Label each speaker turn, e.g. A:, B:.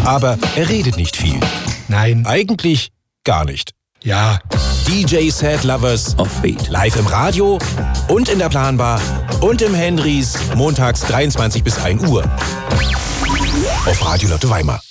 A: Aber er redet nicht viel.
B: Nein.
A: Eigentlich gar nicht.
B: Ja.
A: DJ Sad Lovers
C: Offbeat.
A: Live im Radio und in der Planbar und im Henrys montags 23 bis 1 Uhr. Auf Radio Lotte Weimar.